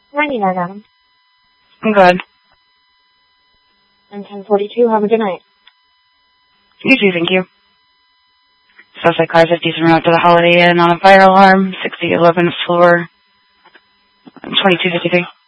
99, Adam. I'm good. And 1042, have a good night. You too, thank you. Suspect car 50 en route to the Holiday Inn on a fire alarm, 6011 floor, 2253.